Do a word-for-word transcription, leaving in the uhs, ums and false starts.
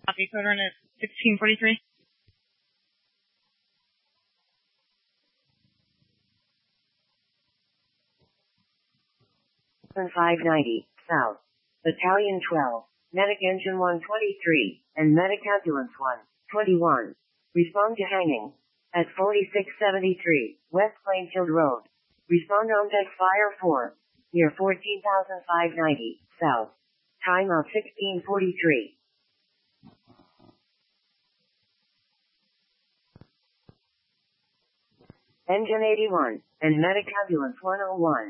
Copy, code run at sixteen forty-three. five ninety, South. Battalion twelve, Medic Engine one twenty-three, and Medic Ambulance one twenty-one. Respond to hanging. At forty-six seventy-three, West Plainfield Road. Respond on deck fire four. Near fourteen thousand five hundred ninety, South. Time of sixteen forty-three. Engine eighty-one, and Medic Ambulance one oh one.